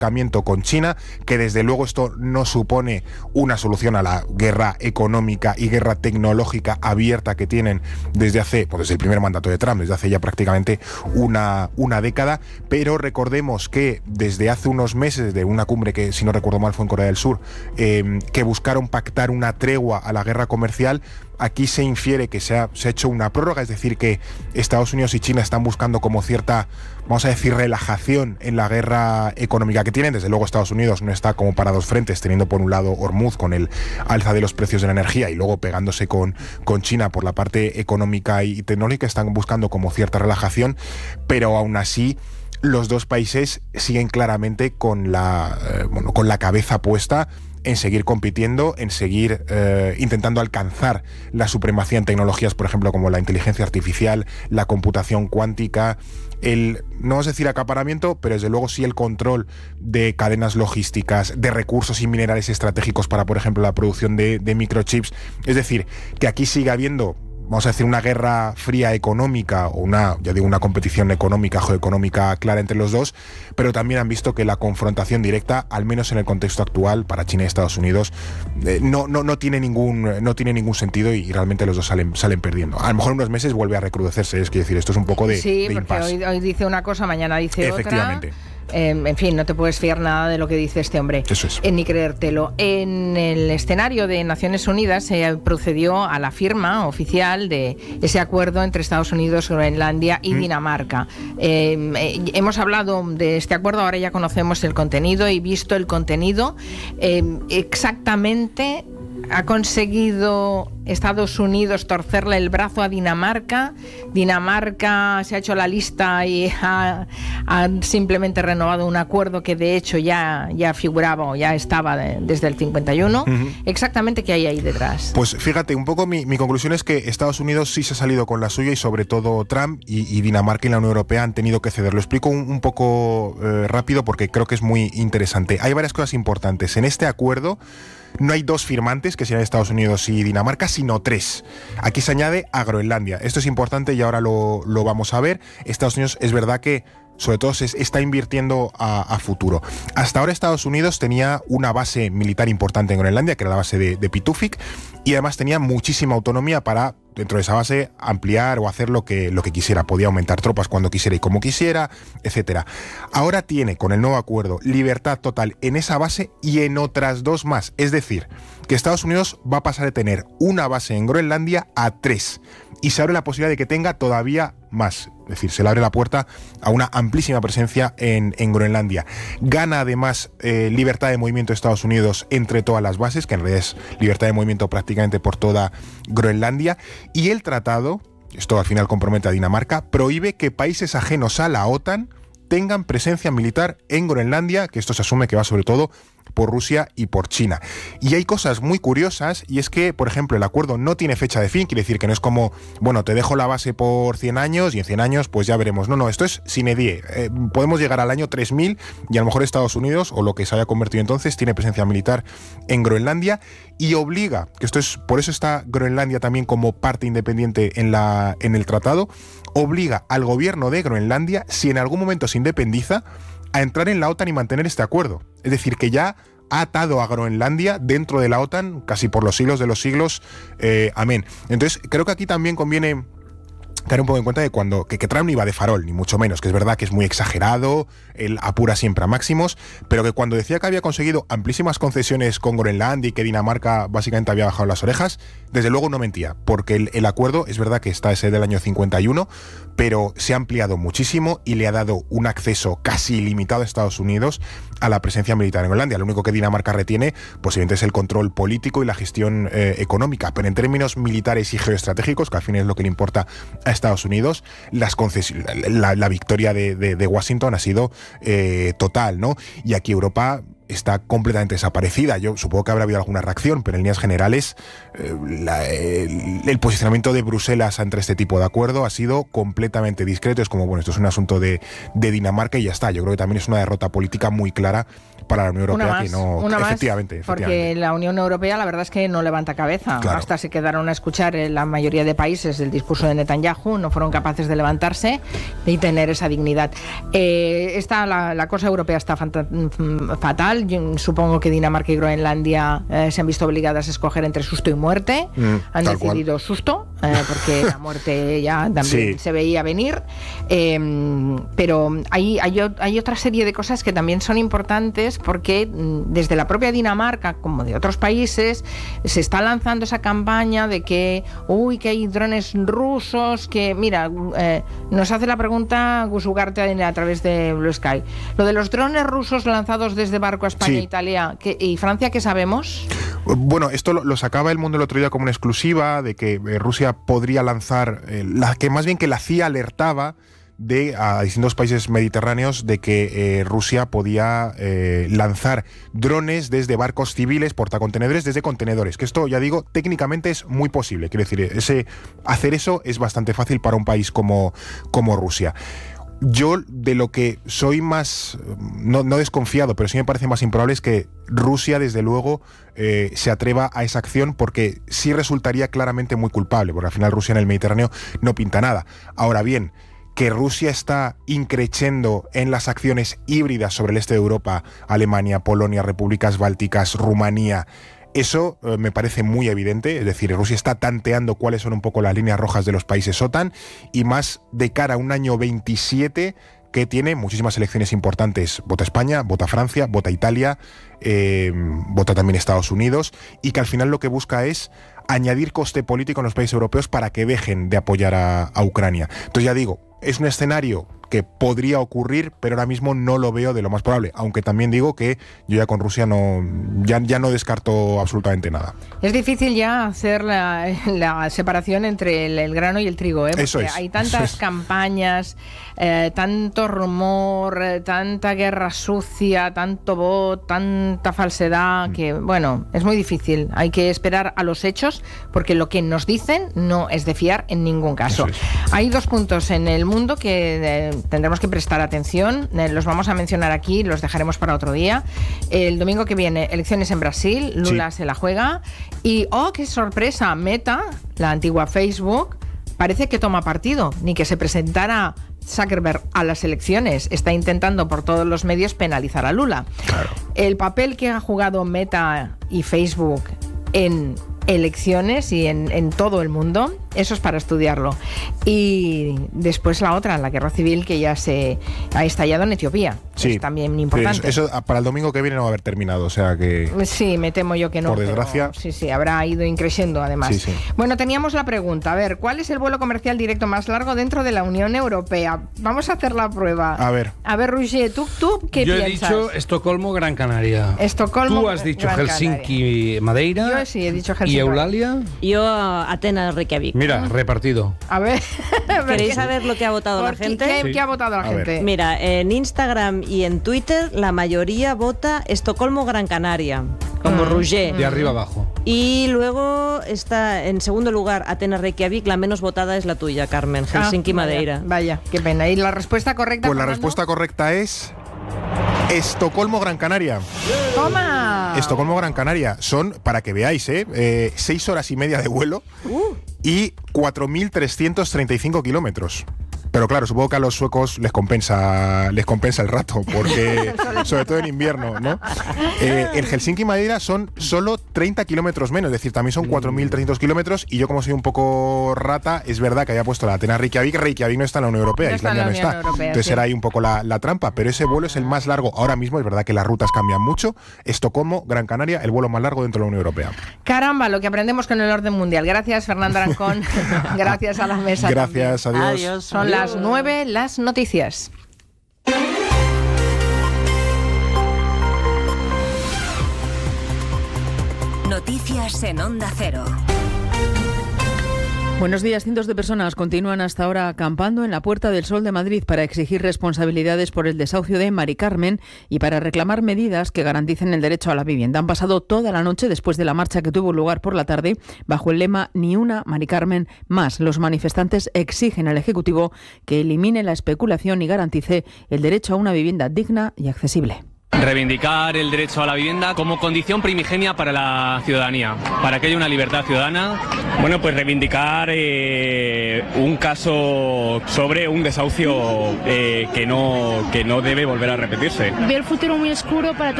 con China, que desde luego esto no supone una solución a la guerra económica y guerra tecnológica abierta que tienen desde el primer mandato de Trump, desde hace ya prácticamente una década, pero recordemos que desde hace unos meses, de una cumbre que, si no recuerdo mal, fue en Corea del Sur, que buscaron pactar una tregua a la guerra comercial, aquí se infiere que se ha hecho una prórroga, es decir, que Estados Unidos y China están buscando como cierta, vamos a decir, relajación en la guerra económica que tienen. Desde luego Estados Unidos no está como para dos frentes, teniendo por un lado Hormuz con el alza de los precios de la energía y luego pegándose con China por la parte económica y tecnológica. Están buscando como cierta relajación, pero aún así los dos países siguen claramente con la cabeza puesta en seguir compitiendo, en seguir intentando alcanzar la supremacía en tecnologías, por ejemplo, como la inteligencia artificial, la computación cuántica, no vamos a decir acaparamiento, pero desde luego sí el control de cadenas logísticas, de recursos y minerales estratégicos para, por ejemplo, la producción de microchips. Es decir, que aquí sigue habiendo, vamos a decir, una guerra fría económica o una competición económica, geoeconómica clara entre los dos, pero también han visto que la confrontación directa, al menos en el contexto actual, para China y Estados Unidos, no tiene ningún sentido y realmente los dos salen perdiendo. A lo mejor en unos meses vuelve a recrudecerse, es decir, esto es un poco de impasse. Porque hoy dice una cosa, mañana dice Efectivamente. otra. En fin, no te puedes fiar nada de lo que dice este hombre. Eso es. Ni creértelo. En el escenario de Naciones Unidas se procedió a la firma oficial de ese acuerdo entre Estados Unidos, Groenlandia y Dinamarca. Hemos hablado de este acuerdo, ahora ya conocemos el contenido y visto el contenido. Exactamente ha conseguido Estados Unidos torcerle el brazo a Dinamarca. Dinamarca se ha hecho la lista y ha simplemente renovado un acuerdo que de hecho ya figuraba o ya estaba desde el 51. Exactamente, ¿qué hay ahí detrás? Pues fíjate, un poco mi conclusión es que Estados Unidos sí se ha salido con la suya y sobre todo Trump y Dinamarca y la Unión Europea han tenido que ceder. Lo explico un poco rápido porque creo que es muy interesante. Hay varias cosas importantes. En este acuerdo no hay dos firmantes, que serían Estados Unidos y Dinamarca, sino tres. Aquí se añade a Groenlandia. Esto es importante y ahora lo vamos a ver. Estados Unidos es verdad que sobre todo se está invirtiendo a futuro. Hasta ahora Estados Unidos tenía una base militar importante en Groenlandia, que era la base de Pitufik, y además tenía muchísima autonomía para, dentro de esa base, ampliar o hacer lo que quisiera. Podía aumentar tropas cuando quisiera y como quisiera, etcétera. Ahora tiene, con el nuevo acuerdo, libertad total en esa base y en otras dos más. Es decir, que Estados Unidos va a pasar de tener una base en Groenlandia a 3. Y se abre la posibilidad de que tenga todavía más. Es decir, se le abre la puerta a una amplísima presencia en Groenlandia. Gana además libertad de movimiento de Estados Unidos entre todas las bases, que en realidad es libertad de movimiento prácticamente por toda Groenlandia. Y el tratado, esto al final compromete a Dinamarca, prohíbe que países ajenos a la OTAN tengan presencia militar en Groenlandia, que esto se asume que va sobre todo por Rusia y por China. Y hay cosas muy curiosas, y es que, por ejemplo, el acuerdo no tiene fecha de fin, quiere decir que no es como, bueno, te dejo la base por 100 años y en 100 años pues ya veremos. No, esto es sine die. Podemos llegar al año 3000 y a lo mejor Estados Unidos, o lo que se haya convertido entonces, tiene presencia militar en Groenlandia y obliga, que esto es, por eso está Groenlandia también como parte independiente en el tratado, obliga al gobierno de Groenlandia, si en algún momento se independiza, a entrar en la OTAN y mantener este acuerdo. Es decir, que ya ha atado a Groenlandia dentro de la OTAN casi por los siglos de los siglos. Amén. Entonces, creo que aquí también conviene tener un poco en cuenta de que Trump no iba de farol, ni mucho menos, que es verdad que es muy exagerado, él apura siempre a máximos, pero que cuando decía que había conseguido amplísimas concesiones con Groenlandia y que Dinamarca básicamente había bajado las orejas, desde luego no mentía, porque el acuerdo es verdad que está ese del año 51, pero se ha ampliado muchísimo y le ha dado un acceso casi ilimitado a Estados Unidos a la presencia militar en Groenlandia. Lo único que Dinamarca retiene, posiblemente, es el control político y la gestión económica, pero en términos militares y geoestratégicos, que al fin es lo que le importa a Estados Unidos, la victoria de Washington ha sido total, ¿no? Y aquí Europa está completamente desaparecida. Yo supongo que habrá habido alguna reacción, pero en líneas generales el posicionamiento de Bruselas ante este tipo de acuerdo ha sido completamente discreto. Es como, bueno, esto es un asunto de Dinamarca y ya está. Yo creo que también es una derrota política muy clara para la Unión Europea una más, que no. Una efectivamente, más, porque la Unión Europea la verdad es que no levanta cabeza. Claro. Hasta se quedaron a escuchar en la mayoría de países el discurso de Netanyahu, no fueron capaces de levantarse y tener esa dignidad. La cosa europea está fatal. Yo supongo que Dinamarca y Groenlandia se han visto obligadas a escoger entre susto y muerte. Han decidido susto, porque la muerte ya también se veía venir. Pero hay otra serie de cosas que también son importantes, porque desde la propia Dinamarca, como de otros países, se está lanzando esa campaña de que hay drones rusos, que mira, nos hace la pregunta Gus Ugarte a través de Blue Sky. Lo de los drones rusos lanzados desde barco a España, Italia y Francia, ¿qué sabemos? Bueno, esto lo sacaba El Mundo el otro día como una exclusiva, de que Rusia podría lanzar, que la CIA alertaba a distintos países mediterráneos de que Rusia podía lanzar drones desde barcos civiles, portacontenedores, desde contenedores, que esto, ya digo, técnicamente es muy posible. Quiero decir, hacer eso es bastante fácil para un país como Rusia. Yo, de lo que soy más, no desconfiado, pero sí me parece más improbable, es que Rusia, desde luego, se atreva a esa acción, porque sí resultaría claramente muy culpable, porque al final Rusia en el Mediterráneo no pinta nada. Ahora bien, que Rusia está increciendo en las acciones híbridas sobre el este de Europa, Alemania, Polonia, repúblicas bálticas, Rumanía, eso me parece muy evidente. Es decir, Rusia está tanteando cuáles son un poco las líneas rojas de los países OTAN, y más de cara a un año 27 que tiene muchísimas elecciones importantes. Vota España, vota Francia, vota Italia, vota también Estados Unidos, y que al final lo que busca es añadir coste político en los países europeos para que dejen de apoyar a Ucrania. Entonces, ya digo, es un escenario que podría ocurrir, pero ahora mismo no lo veo de lo más probable, aunque también digo que yo ya con Rusia ya no descarto absolutamente nada. Es difícil ya hacer la separación entre el grano y el trigo, porque eso es, hay tantas campañas, tanto rumor, tanta guerra sucia, tanto bot, tanta falsedad, que bueno, es muy difícil. Hay que esperar a los hechos, porque lo que nos dicen no es de fiar en ningún caso. Hay dos puntos en el mundo que tendremos que prestar atención, los vamos a mencionar aquí, los dejaremos para otro día. El domingo que viene, elecciones en Brasil, Lula se la juega, y ¡oh, qué sorpresa! Meta, la antigua Facebook, parece que toma partido, ni que se presentara Zuckerberg a las elecciones, está intentando por todos los medios penalizar a Lula. Claro. El papel que ha jugado Meta y Facebook en elecciones y en todo el mundo, eso es para estudiarlo. Y después la otra, la guerra civil que ya se ha estallado en Etiopía. Sí, es también importante. Eso para el domingo que viene no va a haber terminado, o sea que... Sí, me temo yo que no. Por desgracia. Sí, habrá ido increciendo además. Sí. Bueno, teníamos la pregunta, a ver, ¿cuál es el vuelo comercial directo más largo dentro de la Unión Europea? Vamos a hacer la prueba. A ver, Roger, ¿tú qué yo piensas? Yo he dicho Estocolmo, Gran Canaria. Estocolmo, Tú has dicho Gran Helsinki, Madeira. Yo sí he dicho Helsinki. ¿Y Eulalia? Yo Atenas, Reykjavik. Mira, repartido. A ver. ¿Queréis saber lo que ha votado la gente? ¿Qué ha votado la gente? Mira, en Instagram y en Twitter la mayoría vota Estocolmo, Gran Canaria, como Roger. De arriba abajo. Y luego está en segundo lugar Atenas, Reykjavik. La menos votada es la tuya, Carmen. Helsinki, Madeira. Vaya, qué pena. ¿Y la respuesta correcta? pues la Fernando? respuesta correcta es Estocolmo, Gran Canaria. ¡Toma! Estocolmo, Gran Canaria. Son, para que veáis, 6 horas y media de vuelo y 4.335 kilómetros. Pero claro, supongo que a los suecos les compensa el rato, porque sobre todo en invierno, ¿no? En Helsinki y Madeira son solo 30 kilómetros menos, es decir, también son 4.300 kilómetros, y yo, como soy un poco rata, es verdad que había puesto la Atenas Reykjavik. Reykjavik no está en la Unión Europea, No está en Islandia la no está. Unión Europea, Entonces sí. era ahí un poco la trampa, pero ese vuelo es el más largo ahora mismo. Es verdad que las rutas cambian mucho. Estocolmo, Gran Canaria, el vuelo más largo dentro de la Unión Europea. Caramba, lo que aprendemos con el orden mundial. Gracias, Fernando Arancón. Gracias a la mesa. Gracias, también. adiós. Son las 9, las noticias. Noticias en Onda Cero. Buenos días. Cientos de personas continúan hasta ahora acampando en la Puerta del Sol de Madrid para exigir responsabilidades por el desahucio de Mari Carmen y para reclamar medidas que garanticen el derecho a la vivienda. Han pasado toda la noche después de la marcha que tuvo lugar por la tarde bajo el lema Ni una Mari Carmen más. Los manifestantes exigen al Ejecutivo que elimine la especulación y garantice el derecho a una vivienda digna y accesible. Reivindicar el derecho a la vivienda como condición primigenia para la ciudadanía, para que haya una libertad ciudadana. Bueno, pues reivindicar un caso sobre un desahucio que no debe volver a repetirse. Veo el futuro muy oscuro para